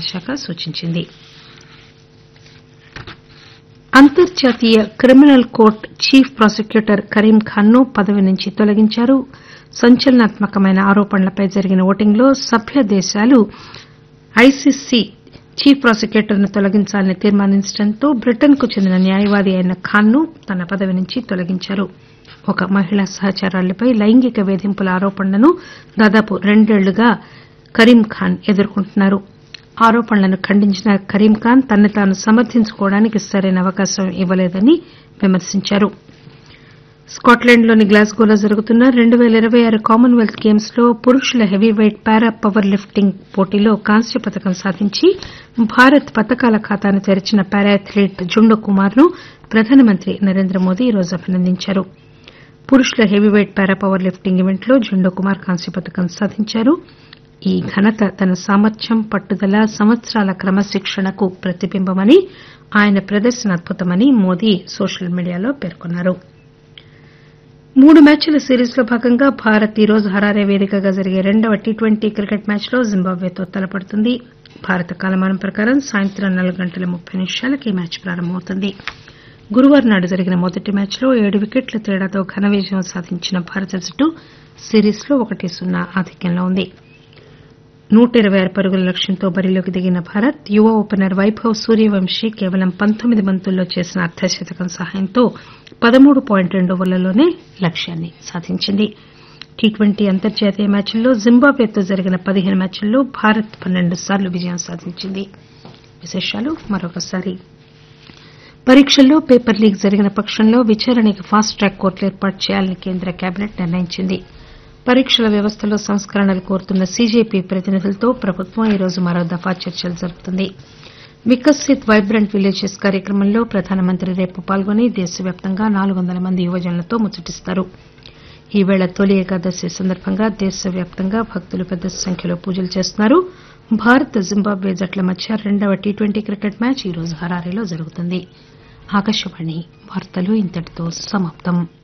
శాఖ సూచించింది. అంతర్జాతీయ criminal court chief prosecutor Karim Khan ను పదవి నుంచి తొలగించారు. సంచలనాత్మకమైన ఆరోపణలపై జరిగిన ఓటింగ్లో సభ్య దేశాలు ఐసీసీ చీఫ్ ప్రాసిక్యూటర్ ను తొలగించాలని తీర్మానించడంతో బ్రిటన్ కు చెందిన న్యాయవాది అయిన ఖాన్ ను తన పదవి నుంచి తొలగించారు. ఒక మహిళా సహచరురాలిపై లైంగిక వేధింపుల ఆరోపణలను దాదాపు 2 ఏళ్లుగా కరీం ఖాన్ ఎదుర్కొంటున్నారు. ఆరోపణలను ఖండించిన కరీం ఖాన్ తనను తాను సమర్థించుకోవడానికి సరైన అవకాశం ఇవ్వలేదని విమర్శించారు. స్కాట్లాండ్లోని గ్లాస్గోలో జరుగుతున్న 2026 కామన్వెల్త్ గేమ్స్ లో పురుషుల హెవీవెయిట్ పారా పవర్ లిఫ్టింగ్ పోటీలో కాంస్య పతకం సాధించి భారత్ పతకాల ఖాతాను తెరిచిన పారా అథ్లీట్ జుండో కుమార్ ను ప్రధానమంత్రి నరేంద్ర మోదీ ఈరోజు అభినందించారు. పురుషుల హెవీవెయిట్ పారా పవర్ లిఫ్టింగ్ ఈవెంట్లో జుండో కుమార్ కాంస్య పతకం సాధించారు. ఈ ఘనత తన సామర్థ్యం, పట్టుదల, సంవత్సరాల క్రమశిక్షణకు ప్రతిబింబమని, ఆయన ప్రదర్శన అద్భుతమని మోదీ సోషల్ మీడియాలో పేర్కొన్నారు. 3 మ్యాచ్ల సిరీస్లో భాగంగా భారత్ ఈరోజు హరారే వేదికగా జరిగే 2వ టీ20 క్రికెట్ మ్యాచ్లో జింబాబ్వేతో తలపడుతుంది. భారత కాలమానం ప్రకారం సాయంత్రం 4:30 ఈ మ్యాచ్ ప్రారంభమవుతుంది. గురువారం నాడు జరిగిన మొదటి మ్యాచ్లో 7 వికెట్ల తేడాతో ఘన విజయం సాధించిన భారత జట్టు సిరీస్లో 1-0 ఆధిక్యంలో ఉంది. 126 పరుగుల లక్ష్యంతో బరిలోకి దిగిన భారత్ యువ ఓపెనర్ వైభవ్ సూర్యవంశీ కేవలం 19 బంతుల్లో చేసిన అర్ధశతకం సహాయంతో 13.2 ఓవర్లలోనే లక్ష్యాన్ని సాధించింది. టీ20 అంతర్జాతీయ మ్యాచ్ల్లో జింబాబ్వేతో జరిగిన 15 మ్యాచ్ల్లో భారత్ 12 సార్లు విజయం సాధించింది. విశేషాలు మరొకసారి. పరీక్షల్లో పేపర్ లీక్ జరిగిన పక్షంలో విచారణకు ఫాస్ట్ ట్రాక్ కోర్టులు ఏర్పాటు చేయాలని కేంద్ర కేబినెట్ నిర్ణయించింది. పరీక్షల వ్యవస్థలో సంస్కరణలు కోరుతున్న సీజేపీ ప్రతినిధులతో ప్రభుత్వం ఈరోజు మరో దఫా చర్చలు జరుపుతుంది. వికసిత్ వైబ్రెంట్ విలేజెస్ కార్యక్రమంలో ప్రధానమంత్రి రేపు పాల్గొని దేశవ్యాప్తంగా 400 మంది యువజనులతో ముచ్చటిస్తారు. ఈవేళ తొలి ఏకాదశి సందర్భంగా దేశవ్యాప్తంగా భక్తులు పెద్ద సంఖ్యలో పూజలు చేస్తున్నారు. భారత్ జింబాబ్వే జట్ల మధ్య 2వ టీ20 క్రికెట్ మ్యాచ్ ఈరోజు హరారేలో జరుగుతుంది. ఆకాశవాణి వార్తలు ఇంతటితో సమాప్తం.